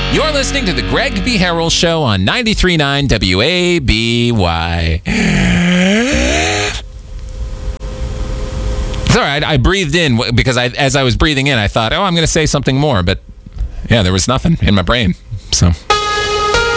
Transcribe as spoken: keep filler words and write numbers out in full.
You're listening to the Greg B. Harrell Show on ninety-three point nine W A B Y. It's all right. I breathed in because I, as I was breathing in, I thought, oh, I'm going to say something more. But, yeah, there was nothing in my brain. So...